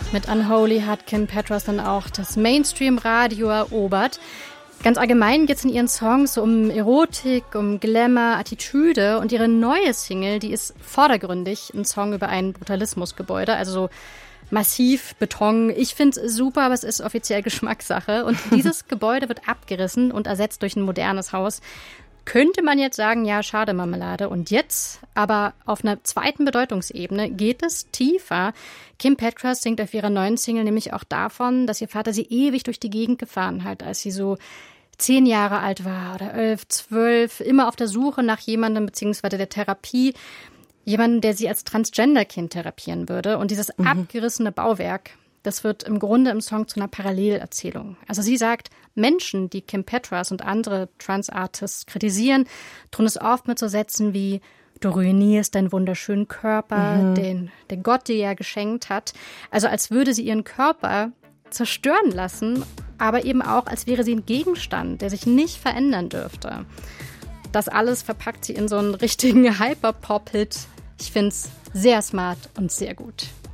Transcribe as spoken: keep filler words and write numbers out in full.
Mit Unholy hat Kim Petras dann auch das Mainstream-Radio erobert. Ganz allgemein geht es in ihren Songs um Erotik, um Glamour, Attitüde und ihre neue Single, die ist vordergründig ein Song über ein Brutalismusgebäude, also so massiv Beton. Ich finde es super, aber es ist offiziell Geschmackssache und dieses Gebäude wird abgerissen und ersetzt durch ein modernes Haus. Könnte man jetzt sagen, ja, schade Marmelade. Und jetzt, aber auf einer zweiten Bedeutungsebene, geht es tiefer. Kim Petras singt auf ihrer neuen Single nämlich auch davon, dass ihr Vater sie ewig durch die Gegend gefahren hat, als sie so zehn Jahre alt war oder elf, zwölf, immer auf der Suche nach jemandem beziehungsweise der Therapie, jemandem, der sie als Transgender-Kind therapieren würde. Und dieses mhm. abgerissene Bauwerk, das wird im Grunde im Song zu einer Parallelerzählung. Also sie sagt, Menschen, die Kim Petras und andere Trans-Artists kritisieren, tun es oft mit so Sätzen wie: Du ruinierst deinen wunderschönen Körper, mhm. den, den Gott dir ja geschenkt hat. Also als würde sie ihren Körper zerstören lassen, aber eben auch, als wäre sie ein Gegenstand, der sich nicht verändern dürfte. Das alles verpackt sie in so einen richtigen Hyperpop-Hit. Ich finde es sehr smart und sehr gut.